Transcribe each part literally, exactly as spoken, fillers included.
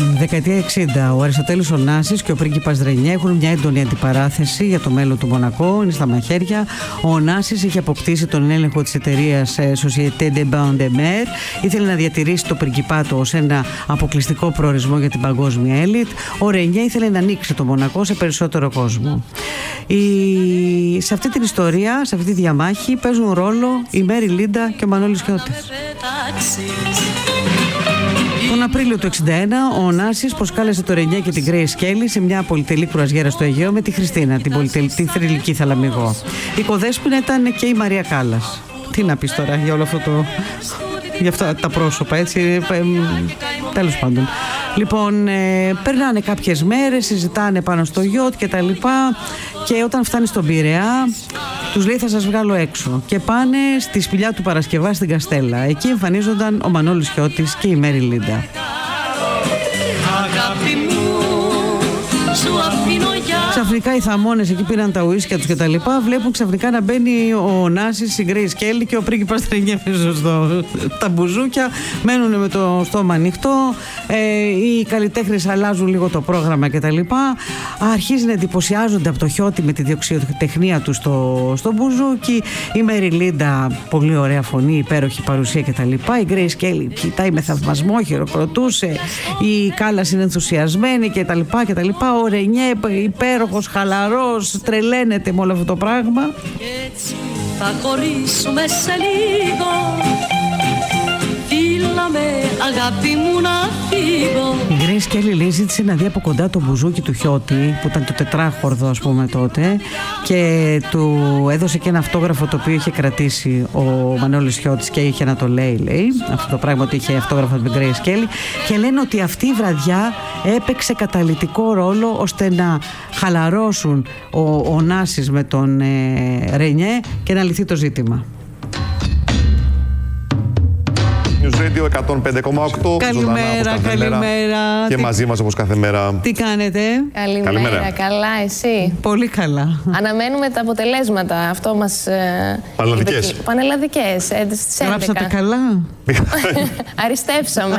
Λοιπόν, δεκαετία εξήντα, ο Αριστοτέλης Ωνάσης και ο πρίγκιπας Ρενιέ έχουν μια έντονη αντιπαράθεση για το μέλλον του Μονακό. Είναι στα μαχαίρια. Ο Ωνάσης είχε αποκτήσει τον έλεγχο της εταιρείας Société des Bains de Mer. Ήθελε να διατηρήσει το πριγκιπάτο ως ένα αποκλειστικό προορισμό για την παγκόσμια έλιτ. Ο Ρενιέ ήθελε να ανοίξει το Μονακό σε περισσότερο κόσμο. Η... Σε αυτή την ιστορία, σε αυτή τη διαμάχη, παίζουν ρόλο η Μέρι Λίντα και ο Μανώλης Χιώτης. Τον Απρίλιο του εξήντα ένα, ο Ωνάσης προσκάλεσε το Ρενιέ και την Grace Kelly σε μια πολυτελή κρουαζιέρα στο Αιγαίο με τη Χριστίνα, την πολυτελή θρυλική θαλαμιγό. Η κοδέσποινα ήταν και η Μαρία Κάλλας. Τι να πεις τώρα για όλο αυτό το... για αυτά τα πρόσωπα, έτσι, τέλος πάντων. Λοιπόν, ε, περνάνε κάποιες μέρες, συζητάνε πάνω στο γιότ και τα λοιπά, και όταν φτάνει στον Πειραιά τους λέει θα σας βγάλω έξω, και πάνε στη σπηλιά του Παρασκευά στην Καστέλα. Εκεί εμφανίζονταν ο Μανώλης Χιώτης και η Μέρι Λίντα. Ξαφνικά οι θαμώνες εκεί πήραν τα ουίσκια τους και τα λοιπά. Βλέπουν ξαφνικά να μπαίνει ο Ωνάσης, η Grace Kelly και ο πρίγκιπας Ρενιέ στο... τα μπουζούκια. Μένουν με το στόμα ανοιχτό. Ε, οι καλλιτέχνες αλλάζουν λίγο το πρόγραμμα και τα λοιπά. Αρχίζει να εντυπωσιάζονται από το Χιώτη με τη διοξιοτεχνία του στο, στο μπουζούκι. Η Μέρι Λίντα, πολύ ωραία φωνή, υπέροχη παρουσία και τα λοιπά. Η Grace Kelly κοιτάει με θαυμασμό, χειροκροτούσε. Η Κάλλας είναι ενθουσιασμένη και τα λοιπά και τα λοιπά. Ο Ρενιέ υπέροχος, χαλαρός, τρελαίνεται με όλο αυτό το πράγμα. Έτσι θα χωρίσουμε σε λίγο. Αγάπη μου να φύγω. Η Grace Kelly λέει ζήτησε να δει από κοντά το μπουζούκι του Χιώτη, που ήταν το τετράχορδο ας πούμε τότε, και του έδωσε και ένα αυτόγραφο το οποίο είχε κρατήσει ο Μανώλης Χιώτης και είχε να το λέει, λέει αυτό το πράγμα, ότι είχε αυτόγραφο με την Grace Kelly, και λένε ότι αυτή η βραδιά έπαιξε καταλυτικό ρόλο ώστε να χαλαρώσουν ο, ο Νάσης με τον ε, Ρενιέ και να λυθεί το ζήτημα. News Radio εκατόν πέντε κόμμα οκτώ. Καλημέρα, καλημέρα. Και μαζί μας όπως κάθε μέρα. Τι κάνετε? Καλημέρα, καλημέρα. Καλά, εσύ? Πολύ καλά. Αναμένουμε τα αποτελέσματα. Αυτό μας... Πανελλαδικές. Πανελλαδικές, στις έντεκα. Γράψατε καλά? Αριστεύσαμε.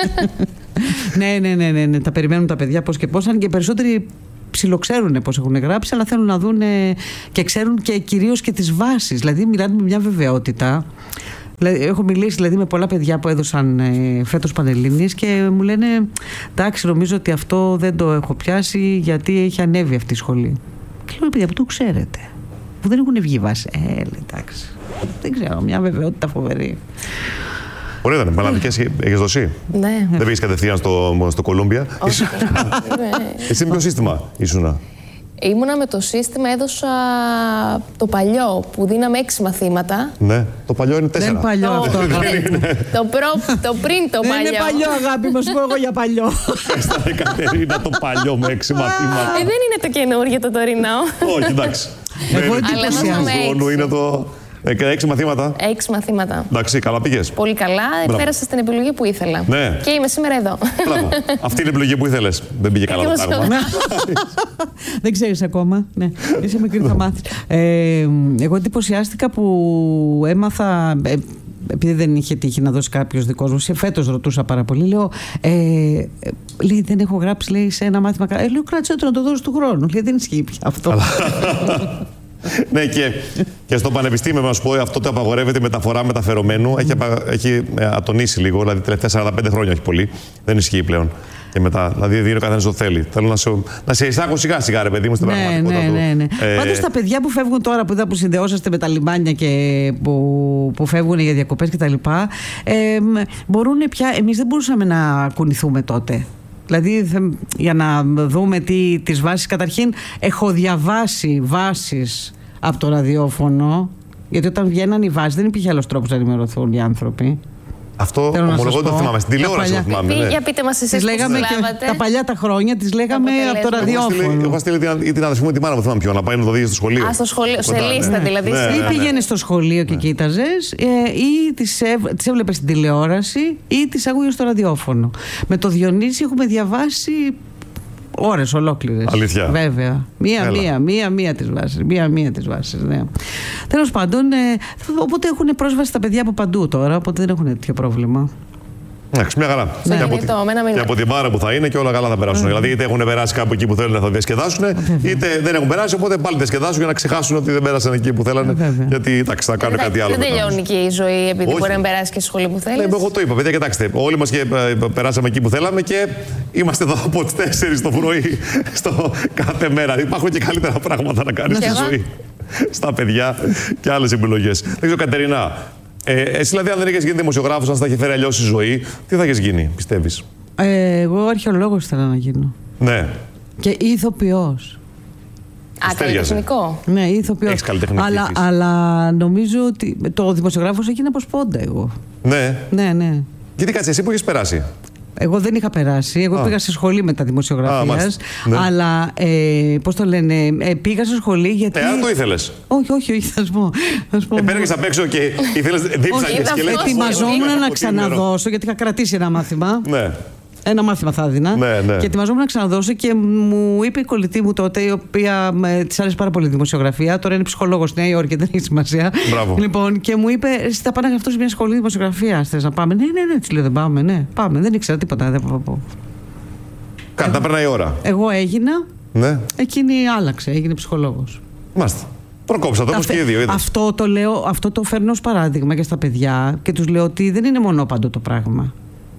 ναι, ναι, ναι, ναι, ναι. Τα περιμένουν τα παιδιά πώς και πώς. Αν και περισσότεροι ψιλοξέρουν πώς έχουν γράψει, αλλά θέλουν να δουν και ξέρουν και κυρίως και τις βάσεις. Δηλαδή μιλάνε με μια βεβαιότητα. Έχω μιλήσει δηλαδή με πολλά παιδιά που έδωσαν ε, φέτος Πανελλήνιες και μου λένε εντάξει, νομίζω ότι αυτό δεν το έχω πιάσει γιατί έχει ανέβει αυτή η σχολή. Και λέω παιδιά, που το ξέρετε, που δεν έχουν βγει βάση. Ε, λέει, εντάξει, δεν ξέρω, μια βεβαιότητα φοβερή. Ωραία ήταν, Πανελλαδικές έχεις δώσει? Ναι. Δεν πήγες κατευθείαν στο, στο Κολούμπια? Όχι. Εσύ με ποιο σύστημα ήσουνα? Ήμουνα με το σύστημα, έδωσα το παλιό που δίναμε έξι μαθήματα. Ναι, το παλιό είναι τέσσερα. Δεν είναι παλιό αυτό. το, προ, το πριν το παλιό. Δεν είναι παλιό, αγάπη μου, σου πω εγώ για παλιό. Στα Κατερίνα το παλιό με έξι μαθήματα. Ε, δεν είναι το καινούργιο το τωρινό. Όχι, εντάξει. Εγώ εντυπωσιάζομαι. Είναι το... Έξι μαθήματα. Έξι μαθήματα. Εντάξει, καλά πήγες? Πολύ καλά. Πέρασα στην επιλογή που ήθελα. Ναι. Και είμαι σήμερα εδώ. Μπράβο. Αυτή είναι η επιλογή που ήθελες. Δεν πήγε καλά το πράγμα. Δεν ξέρεις ακόμα. Ναι. Είσαι μικρή, θα μάθεις. Ε, εγώ εντυπωσιάστηκα που έμαθα. Ε, επειδή δεν είχε τύχει να δώσει κάποιος δικός μου, φέτος ρωτούσα πάρα πολύ. Λέω, ε, λέει, δεν έχω γράψει, λέει, σε ένα μάθημα. Ε, λέω, κράτησε το να το δώσει του χρόνου. Λέει, δεν ισχύει πια αυτό. Ναι, και, και στο πανεπιστήμιο, να σου πω, αυτό το απαγορεύεται η μεταφορά μεταφερομένου. Έχει, έχει ατονίσει λίγο, δηλαδή τελευταία σαράντα πέντε χρόνια, όχι πολύ. Δεν ισχύει πλέον. Και μετά, δηλαδή δίνει ο καθένας ό,τι θέλει. Θέλω να σε, να σε εισάγω σιγά σιγά, ρε παιδί μου, στην ναι, πραγματικότητα ναι, του. Ναι, ναι. Ε, Πάντως τα παιδιά που φεύγουν τώρα, που είδα που συνδεώσαστε με τα λιμάνια και που, που φεύγουν για διακοπές κτλ., ε, μπορούν πια. Εμείς δεν μπορούσαμε να κουνηθούμε τότε. Δηλαδή, για να δούμε τι, τις βάσεις. Καταρχήν, έχω διαβάσει βάσεις από το ραδιόφωνο, γιατί όταν βγαίναν οι βάσεις δεν υπήρχε άλλος τρόπος να ενημερωθούν οι άνθρωποι. Αυτό ομολογώ το θυμάμαι. Στην τηλεόραση το θυμάμαι. Ναι. Για πείτε μας εσείς πώς συλλάβατε. Τα παλιά τα χρόνια τις λέγαμε από το ραδιόφωνο. Εγώ στείλει την, την αδερφή μου τη μάνα μου, θυμάμαι ποιο, να πάει να το δει στο σχολείο. Α, στο σχολείο, σε λίστα δηλαδή. Ναι, ναι, ναι, ναι. Ή πήγαινε στο σχολείο και κοίταζες, ή τις, έβ, τις έβλεπες στην τηλεόραση ή τις άκουγες στο ραδιόφωνο. Με το Διονύση έχουμε διαβάσει ώρες ολόκληρες. Αλήθεια. Βέβαια. Μία-μία, μία-μία τις βάσεις. Μία-μία τις βάσεις, ναι. Τέλος πάντων, ε, οπότε έχουν πρόσβαση τα παιδιά από παντού τώρα, οπότε δεν έχουν τέτοιο πρόβλημα. Εντάξει, μια χαρά. Ναι. Και, από, το, και από την μάρα που θα είναι και όλα καλά θα περάσουν. Mm. Δηλαδή, είτε έχουν περάσει κάπου εκεί που θέλουν να θα διασκεδάσουν, mm. είτε δεν έχουν περάσει, οπότε πάλι διασκεδάσουν για να ξεχάσουν ότι δεν πέρασαν εκεί που θέλανε. Mm. Γιατί εντάξει, θα κάνουν κάτι άλλο. Δεν τελειώνει και η ζωή επειδή Όχι. μπορεί να περάσει και στη σχολή που θέλει. Ναι, εγώ το είπα, παιδιά, κοιτάξτε. Όλοι μα και περάσαμε εκεί που θέλαμε και είμαστε εδώ από τι τέσσερις το πρωί στο κάθε μέρα. Υπάρχουν και καλύτερα πράγματα να κάνει στη ζωή. Στα παιδιά και άλλε επιλογέ. Δεν ξέρω, Κατερίνα. Ε, εσύ δηλαδή, αν δεν είχες γίνει δημοσιογράφος, αν θα είχε φέρει αλλιώς η ζωή, τι θα είχες γίνει, πιστεύεις? Ε, εγώ αρχαιολόγος ήθελα να γίνω. Ναι. Και ηθοποιός. Α, καλλιτεχνικό. Ναι, ηθοποιός. Έχεις καλλιτεχνική αλλά, φύση. αλλά νομίζω ότι το δημοσιογράφος έγινε από σπόντα εγώ. Ναι. Ναι, ναι. Γιατί κάτσε, εσύ που έχεις περάσει? Εγώ δεν είχα περάσει. Εγώ Α. πήγα σε σχολή μετά δημοσιογραφίας. Ναι. Αλλά ε, πώς το λένε, ε, πήγα σε σχολή γιατί. Ε, αν το ήθελες. Όχι, όχι, όχι, θα σου πω. Επέρεγες απ' έξω και ήθελες δίψαγες και λες. Ετοιμαζόμουν να ξαναδώσω γιατί είχα κρατήσει ένα μάθημα. Ναι. Ένα μάθημα θα έδινα. Ναι, ναι. Και ετοιμαζόμουν να ξαναδώσω και μου είπε η κολλητή μου τότε, η οποία της άρεσε πάρα πολύ δημοσιογραφία. Τώρα είναι ψυχολόγος στη Νέα Υόρκη, δεν έχει σημασία. Μπράβο. Λοιπόν, και μου είπε: εσύ θα πάνε να γραφτώ σε μια σχολή δημοσιογραφία. Θες να πάμε? Ναι, ναι, ναι, της λέω: δεν πάμε, ναι. Πάμε. Δεν ήξερα τίποτα. Δεν πάω, πάω. Κάτι, θα περνάει η ώρα. Εγώ έγινα. Ναι. Εκείνη άλλαξε, έγινε ψυχολόγος. Μάλιστα. Προκόψα το, όπως και οι δύο. Είδες. Αυτό το λέω, αυτό το φέρνω ως παράδειγμα και στα παιδιά και τους λέω ότι δεν είναι μονόπαντο το πράγμα.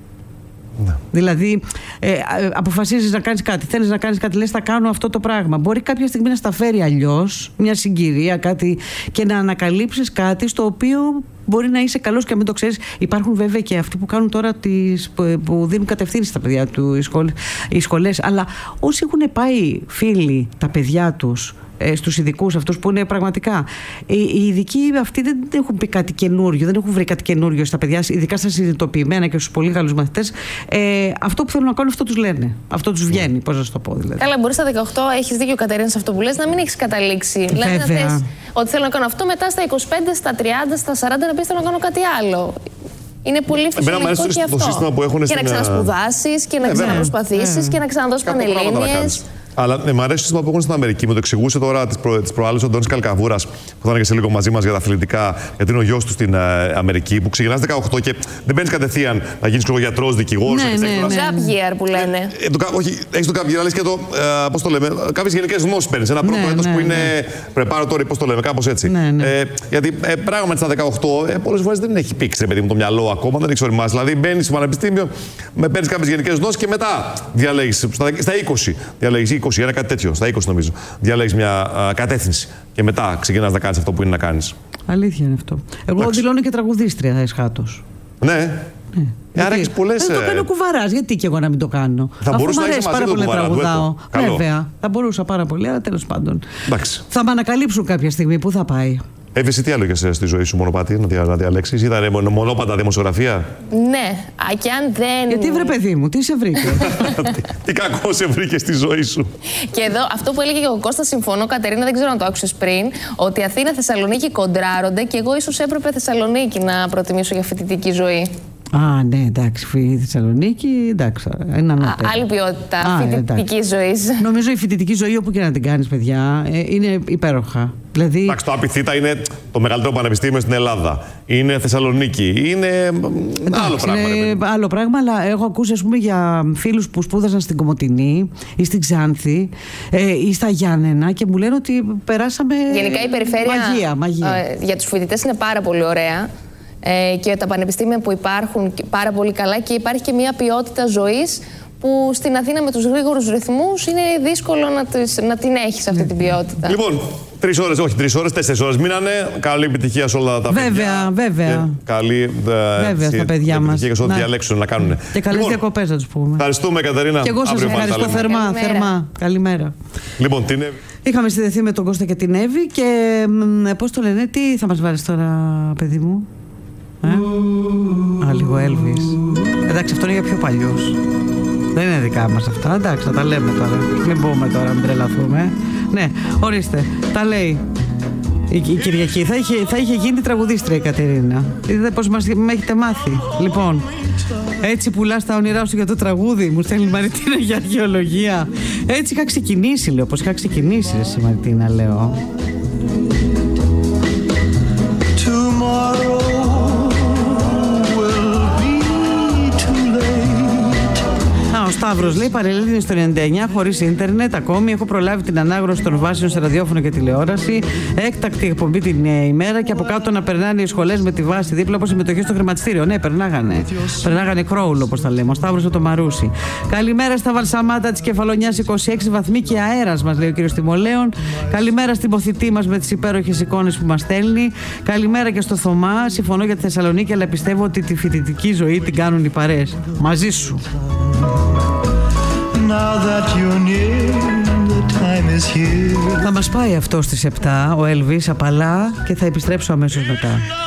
Ναι. Δηλαδή, ε, αποφασίζεις να κάνεις κάτι, θέλεις να κάνεις κάτι, λες θα κάνω αυτό το πράγμα. Μπορεί κάποια στιγμή να στα φέρει αλλιώς, μια συγκυρία, κάτι, και να ανακαλύψεις κάτι στο οποίο μπορεί να είσαι καλός και να μην το ξέρεις. Υπάρχουν βέβαια και αυτοί που κάνουν τώρα τις, που δίνουν κατευθύνσεις στα παιδιά του, οι σχολές, οι σχολές. Αλλά όσοι έχουν πάει φίλοι τα παιδιά τους στους ειδικούς αυτούς που είναι πραγματικά. Οι ειδικοί αυτοί δεν έχουν πει κάτι καινούριο, δεν έχουν βρει κάτι καινούριο στα παιδιά, ειδικά στα συνειδητοποιημένα και στους πολύ καλούς μαθητές. Ε, αυτό που θέλουν να κάνουν, αυτό τους λένε. Αυτό τους βγαίνει, πώς να σου το πω δηλαδή. Καλά, μπορεί στα δεκαοκτώ, έχεις δίκιο Κατερίνα σε αυτό που λες, να μην έχεις καταλήξει. Δηλαδή να θες ότι θέλω να κάνω αυτό, μετά στα είκοσι πέντε, στα τριάντα, στα σαράντα να πεις θέλω να κάνω κάτι άλλο. Είναι πολύ φυσιολογικό και αυτό. Το σύστημα που έχουν και στην... να ξανασπουδάσεις και να ξαναπροσπαθήσεις yeah. και να ξαναδώσεις πανελλήνιες. Αλλά ε, μου αρέσει το σύστημα που έχουν στην Αμερική. Μου το εξηγούσε τώρα τις, προ, τις προάλλες ο Αντώνης Καλκαβούρας, που θα είναι και σε λίγο μαζί μας για τα αθλητικά, γιατί είναι ο γιος του στην ε, Αμερική, που ξεκινάς δεκαοκτώ και δεν μπαίνεις κατευθείαν να γίνεις γιατρός, δικηγόρος. Ναι, ναι, ναι, ναι. Gap year που λένε. Ε, ε, το, όχι, έχεις το gap year, αλλά και το, ε, πώς το λέμε, κάποιες γενικές γνώσεις παίρνεις. Ένα πρώτο ναι, έτος ναι, που είναι ναι. preparatory, πώς το λέμε, κάπως έτσι. Ναι, ναι. Ε, γιατί ε, πράγματι στα δεκαοκτώ ε, πολλές φορές δεν έχει πήξει παιδί μου το μυαλό ακόμα, δεν έχει οριμάσει. Δηλαδή μπαίνεις στο πανεπιστήμιο, παίρνεις κάποιες γενικές γνώσεις και μετά διαλέγεις στα είκοσι, διαλέγεις είκοσι, ένα κάτι τέτοιο. είκοσι νομίζω. Διαλέγεις μια α, κατεύθυνση και μετά ξεκινάς να κάνεις αυτό που είναι να κάνεις. Αλήθεια είναι αυτό. Εγώ Εντάξει. δηλώνω και τραγουδίστρια εσχάτως. Ναι. ναι. Άρα έχεις πολλές... Δεν το κάνω κουβαράς. Γιατί και εγώ να μην το κάνω. Θα Αφού μπορούσα μου αρέσει πάρα πολύ να τραγουδάω. Βέβαια. Θα μπορούσα πάρα πολύ, αλλά τέλος πάντων. Εντάξει. Θα με ανακαλύψουν κάποια στιγμή. Πού θα πάει. Εύη, τι άλλο είχες στη ζωή σου μονοπάτι, να, δια, να διαλέξεις? Ήταν μονόπατα δημοσιογραφία? Ναι. Α, και αν δεν... Γιατί βρε παιδί μου, τι σε βρήκε? τι, τι κακό σε βρήκε στη ζωή σου? Και εδώ, αυτό που έλεγε και ο Κώστας, συμφωνώ, Κατερίνα, δεν ξέρω αν το άκουσες πριν, ότι Αθήνα, Θεσσαλονίκη κοντράρονται και εγώ ίσως έπρεπε Θεσσαλονίκη να προτιμήσω για φοιτητική ζωή. Α, ναι, εντάξει, η Θεσσαλονίκη, εντάξει, είναι ανώτερη. Άλλη ποιότητα φοιτητική ζωή. Νομίζω η φοιτητική ζωή, όπου και να την κάνεις, παιδιά, είναι υπέροχα. Δηλαδή... Εντάξει, το Απιθύτα είναι το μεγαλύτερο πανεπιστήμιο στην Ελλάδα. Είναι Θεσσαλονίκη. Είναι εντάξει, άλλο πράγμα. Είναι άλλο πράγμα, αλλά έχω ακούσει, ας πούμε, για φίλους που σπούδασαν στην Κομοτηνή ή στην Ξάνθη ε, ή στα Γιάννενα και μου λένε ότι περάσαμε. Γενικά η περιφέρεια μαγεία, μαγεία. Ε, για τους φοιτητές είναι πάρα πολύ ωραία. Ε, και τα πανεπιστήμια που υπάρχουν πάρα πολύ καλά και υπάρχει και μια ποιότητα ζωής που στην Αθήνα με τους γρήγορους ρυθμούς είναι δύσκολο να, τις, να την έχεις αυτή την ποιότητα. Λοιπόν, τρεις ώρες, όχι τρεις ώρες, τέσσερις ώρες μείνανε. Καλή επιτυχία σε όλα τα βέβαια, παιδιά. Βέβαια, βέβαια. Καλή βέβαια στα παιδιά μας. Και σε ό,τι διαλέξουν να κάνουν. Και καλές λοιπόν, διακοπές να τους πούμε. Ευχαριστούμε, Κατερίνα. Και εγώ σας ευχαριστώ θερμά, Καλημέρα. θερμά. Καλημέρα. Λοιπόν, την Εύη. Είχαμε συνδεθεί με τον Κώστα και την Εύη και πώς το λένε, τι θα μας βάλεις τώρα, παιδί μου? Ε? Α, λίγο Elvis. Εντάξει, αυτό είναι για πιο παλιούς. Δεν είναι δικά μας αυτά. Εντάξει, θα τα λέμε τώρα. Μην πούμε τώρα, μην τρελαθούμε. Ναι, ορίστε, τα λέει η, η Κυριακή. Θα είχε, θα είχε γίνει τραγουδίστρια η Κατερίνα. Είδατε πώς μας, με έχετε μάθει. Λοιπόν, έτσι πουλάς τα όνειρά σου για το τραγούδι. Μου στέλνει η Μαριτίνα για αρχαιολογία. Έτσι είχα ξεκινήσει, λέω. Πώς είχα ξεκινήσει, εσύ Μαριτίνα, λέω. Tomorrow will be tomorrow. Σταύρος λέει: Πανελλήνιες το ενενήντα εννιά, χωρίς ίντερνετ ακόμη. Έχω προλάβει την ανάγνωση των βάσεων σε ραδιόφωνο και τηλεόραση. Έκτακτη εκπομπή την ημέρα και από κάτω να περνάνε οι σχολές με τη βάση δίπλα όπως συμμετοχή στο χρηματιστήριο. Ναι, περνάγανε. Περνάγανε κρόουλ, όπως τα λέμε. Ο Σταύρος από το Μαρούσι. Καλημέρα στα Βαλσαμάτα της Κεφαλονιάς, είκοσι έξι βαθμοί και αέρας, μας λέει ο κύριος Τιμολέων. Καλημέρα στην ποθητή μας με τις υπέροχες εικόνες που μας στέλνει. Καλημέρα και στο Θωμά. Συμφωνώ για τη Θεσσαλονίκη, αλλά πιστεύω ότι τη φοιτητική ζωή την κάνουν οι παρέες. Μαζί σου. Θα μας πάει αυτό στις επτά ο Έλβης απαλά και θα επιστρέψω αμέσως μετά.